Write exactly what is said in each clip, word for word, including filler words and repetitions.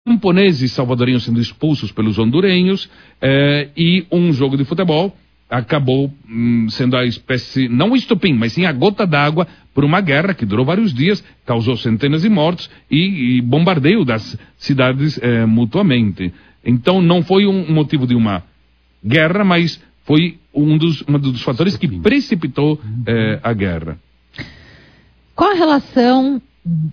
camponeses salvadorenhos sendo expulsos pelos hondurenhos, eh, e um jogo de futebol acabou hum, sendo a espécie, não o estopim, mas sim a gota d'água por uma guerra que durou vários dias, causou centenas de mortos e, e bombardeio das cidades eh, mutuamente. Então não foi um motivo de uma guerra, mas foi um dos, um dos fatores que precipitou eh, a guerra. Qual a relação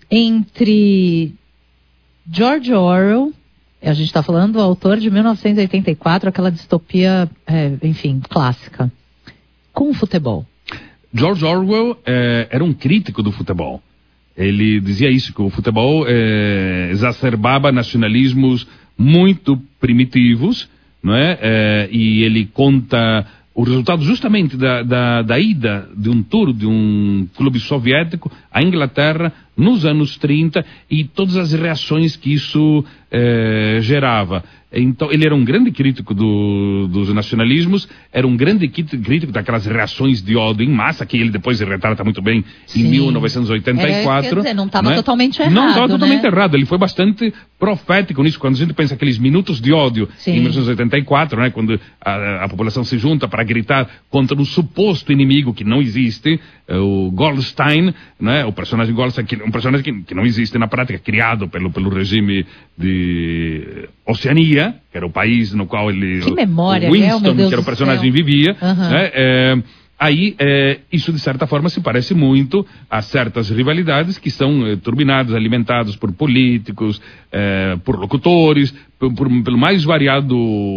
entre George Orwell, a gente está falando do autor de mil novecentos e oitenta e quatro, aquela distopia, é, enfim, clássica, com o futebol? George Orwell é, era um crítico do futebol. Ele dizia isso, que o futebol é, exacerbava nacionalismos muito primitivos, não é? É, e ele conta o resultado justamente da, da, da ida de um tour de um clube soviético à Inglaterra nos anos trinta e todas as reações que isso eh, gerava. Então, ele era um grande crítico do, dos nacionalismos, era um grande crítico daquelas reações de ódio em massa, que ele depois retrata muito bem. Sim. Em mil novecentos e oitenta e quatro. É, quer dizer, não estava né? totalmente errado, Não estava totalmente né? errado, ele foi bastante profético nisso. Quando a gente pensa aqueles minutos de ódio, sim, em mil novecentos e oitenta e quatro, né, quando a, a população se junta para gritar contra um suposto inimigo que não existe, o Goldstein, né, o personagem Goldstein, que, um personagem que, que não existe na prática, criado pelo, pelo regime de Oceania, que era o país no qual ele... Que memória, o Winston, né? que era o personagem, vivia. Uhum. Né, é, aí, é, isso de certa forma se parece muito a certas rivalidades que são é, turbinadas, alimentadas por políticos, é, por locutores, por, por, pelo mais variado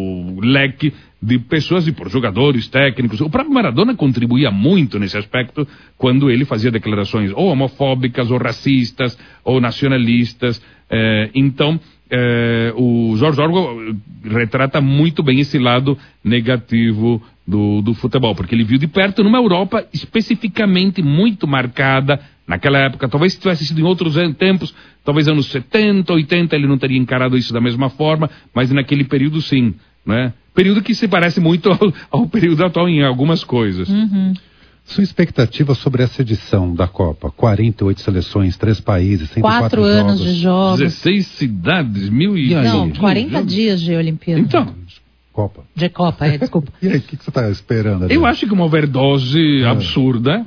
leque de pessoas e por jogadores, técnicos. O próprio Maradona contribuía muito nesse aspecto quando ele fazia declarações ou homofóbicas, ou racistas, ou nacionalistas. É, então, é, o George Orwell retrata muito bem esse lado negativo do, do futebol, porque ele viu de perto numa Europa especificamente muito marcada naquela época. Talvez se tivesse sido em outros tempos, talvez anos setenta, oitenta, ele não teria encarado isso da mesma forma, mas naquele período sim, né? Período que se parece muito ao, ao período atual em algumas coisas. Uhum. Sua expectativa sobre essa edição da Copa? quarenta e oito seleções, três países, cento e quatro Quatro anos jogos. de jogos. dezesseis cidades, mil e... Não, quarenta dias de Olimpíada. Então... Copa. De Copa, é, desculpa. E aí, o que, que você está esperando ali? Eu acho que uma overdose é. absurda.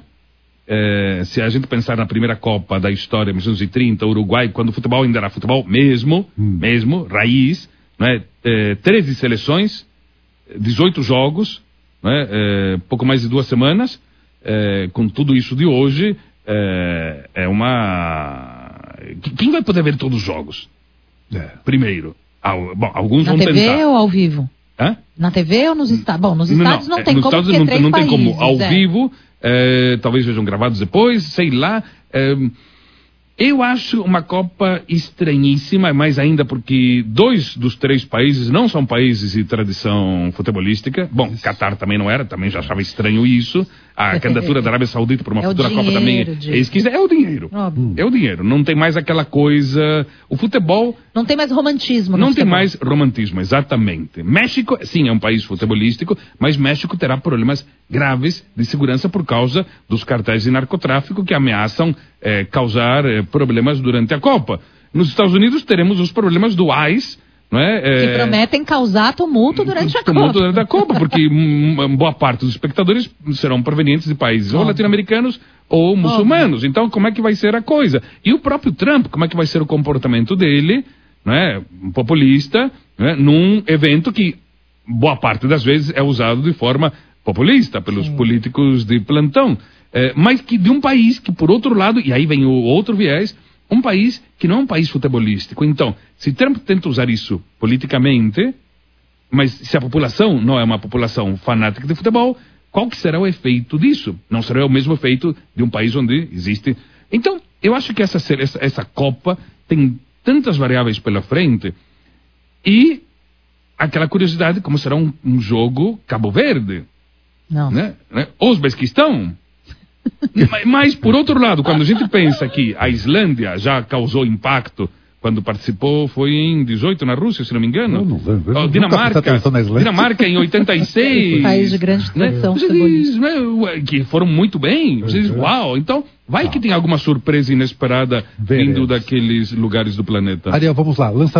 É, se a gente pensar na primeira Copa da história, mil novecentos e trinta, Uruguai, quando o futebol ainda era futebol mesmo, hum. mesmo, raiz, né? É, treze seleções, dezoito jogos, né? É, pouco mais de duas semanas, é, com tudo isso de hoje, é, é uma... Quem vai poder ver todos os jogos? É. Primeiro. Al... Bom, alguns Na vão T V tentar. Ou ao vivo? Hã? Na T V ou nos estados? Bom, nos estados não, não tem nos como, Estados porque não, três não tem países, como. Ao é. vivo, é, talvez sejam gravados depois, sei lá. É, eu acho uma Copa estranhíssima, mais ainda porque dois dos três países não são países de tradição futebolística. Bom, Catar também não era, também já achava estranho isso. A candidatura da Arábia Saudita para uma é futura dinheiro, Copa também é esquisita. É o dinheiro. Óbvio. É o dinheiro. Não tem mais aquela coisa... O futebol... Não tem mais romantismo. Não tem futebol. mais romantismo, exatamente. México, sim, é um país futebolístico, mas México terá problemas graves de segurança por causa dos cartéis de narcotráfico que ameaçam eh, causar eh, problemas durante a Copa. Nos Estados Unidos teremos os problemas do ICE, não é? Que é, prometem causar tumulto durante a Copa. Tumulto durante a Copa, porque boa parte dos espectadores serão provenientes de países ou latino-americanos ou muçulmanos. Óbvio. Então, como é que vai ser a coisa? E o próprio Trump, como é que vai ser o comportamento dele, não é? Um populista, não é? Num evento que boa parte das vezes é usado de forma populista pelos Sim. políticos de plantão. É, mas que de um país que, por outro lado, e aí vem o outro viés, um país que não é um país futebolístico. Então, se Trump tenta usar isso politicamente, mas se a população não é uma população fanática de futebol, qual que será o efeito disso? Não será o mesmo efeito de um país onde existe... Então, eu acho que essa, essa, essa Copa tem tantas variáveis pela frente e aquela curiosidade como será um, um jogo Cabo Verde. Não. Né? Né? Uzbequistão. mas, mas, por outro lado, quando a gente pensa que a Islândia já causou impacto quando participou, foi em dezoito na Rússia, se não me engano. Não, não, não, oh, Dinamarca, Dinamarca em oitenta e seis. País de grande tradição. Né? Você diz, né, que foram muito bem. Você diz, uau, então vai que tem alguma surpresa inesperada vindo daqueles lugares do planeta. Ariel, vamos lá. Lança